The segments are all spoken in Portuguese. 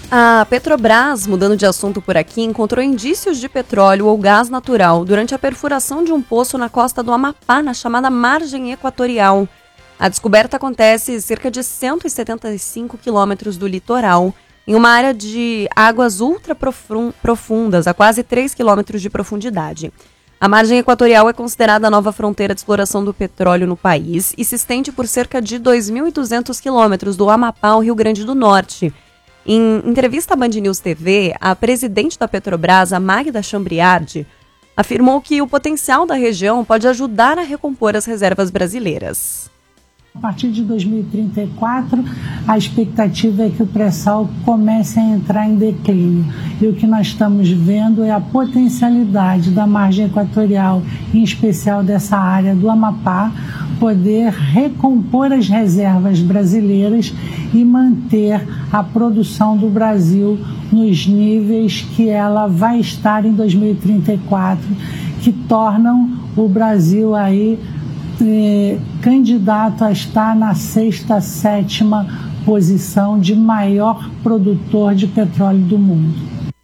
A Petrobras, mudando de assunto por aqui, encontrou indícios de petróleo ou gás natural durante a perfuração de um poço na costa do Amapá, na chamada Margem Equatorial. A descoberta acontece cerca de 175 quilômetros do litoral, em uma área de águas ultra profundas, a quase 3 quilômetros de profundidade. A Margem Equatorial é considerada a nova fronteira de exploração do petróleo no país e se estende por cerca de 2.200 quilômetros do Amapá ao Rio Grande do Norte. Em entrevista à Band News TV, a presidente da Petrobras, a Magda Chambriardi, afirmou que o potencial da região pode ajudar a recompor as reservas brasileiras. A partir de 2034, a expectativa é que o pré-sal comece a entrar em declínio. E o que nós estamos vendo é a potencialidade da margem equatorial, em especial dessa área do Amapá, poder recompor as reservas brasileiras e manter a produção do Brasil nos níveis que ela vai estar em 2034, que tornam o Brasil aí candidato a estar na 6ª, 7ª posição de maior produtor de petróleo do mundo.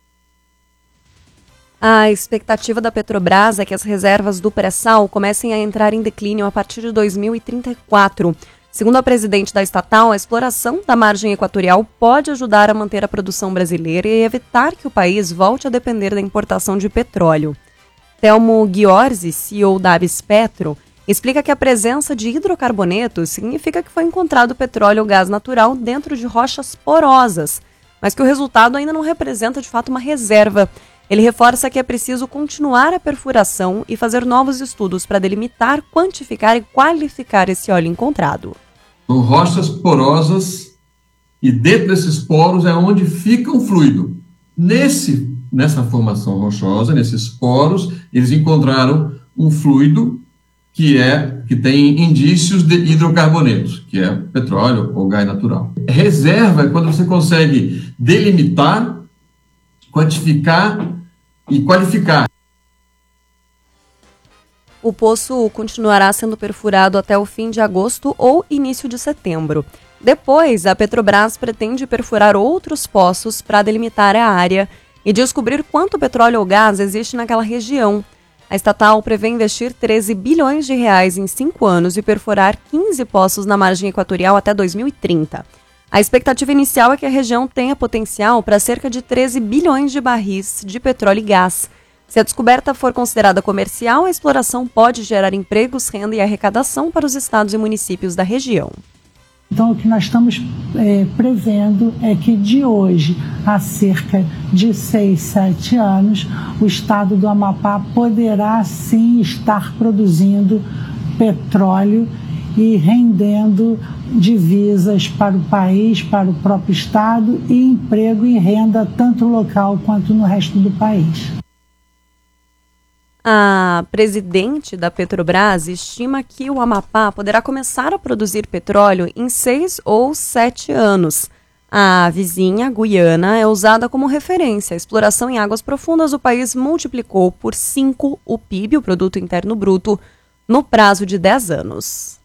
A expectativa da Petrobras é que as reservas do pré-sal comecem a entrar em declínio a partir de 2034. Segundo a presidente da estatal, a exploração da margem equatorial pode ajudar a manter a produção brasileira e evitar que o país volte a depender da importação de petróleo. Telmo Ghiorzi, CEO da Abispetro, explica que a presença de hidrocarbonetos significa que foi encontrado petróleo ou gás natural dentro de rochas porosas, mas que o resultado ainda não representa de fato uma reserva. Ele reforça que é preciso continuar a perfuração e fazer novos estudos para delimitar, quantificar e qualificar esse óleo encontrado. São rochas porosas e dentro desses poros é onde fica o fluido. Nessa formação rochosa, nesses poros, eles encontraram um fluido que tem indícios de hidrocarbonetos, que é petróleo ou gás natural. Reserva é quando você consegue delimitar, quantificar e qualificar. O poço continuará sendo perfurado até o fim de agosto ou início de setembro. Depois, a Petrobras pretende perfurar outros poços para delimitar a área e descobrir quanto petróleo ou gás existe naquela região. A estatal prevê investir 13 bilhões de reais em 5 anos e perfurar 15 poços na margem equatorial até 2030. A expectativa inicial é que a região tenha potencial para cerca de 13 bilhões de barris de petróleo e gás. Se a descoberta for considerada comercial, a exploração pode gerar empregos, renda e arrecadação para os estados e municípios da região. Então, o que nós estamos prevendo é que de hoje a cerca de 6, 7 anos, o estado do Amapá poderá sim estar produzindo petróleo e rendendo divisas para o país, para o próprio estado e emprego e renda tanto local quanto no resto do país. A presidente da Petrobras estima que o Amapá poderá começar a produzir petróleo em 6 ou 7 anos. A vizinha, Guiana, é usada como referência. A exploração em águas profundas do país multiplicou por 5 o PIB, o Produto Interno Bruto, no prazo de 10 anos.